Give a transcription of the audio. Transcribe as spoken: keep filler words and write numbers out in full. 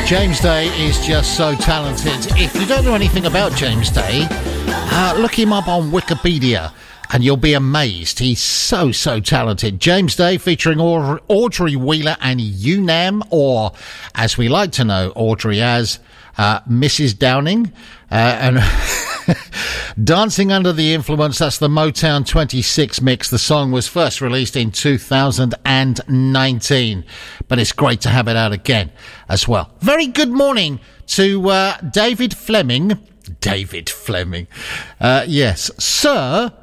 James Day is just so talented. If you don't know anything about James Day, uh, look him up on Wikipedia and you'll be amazed. He's so, so talented. James Day featuring Audrey Wheeler and Unam, or as we like to know Audrey as, uh, Missus Downing. Uh, and Dancing Under the Influence, that's the Motown twenty-six mix. The song was first released in two thousand nineteen, but it's great to have it out again as well. Very good morning to uh, David Fleming. David Fleming. Uh, yes, Sir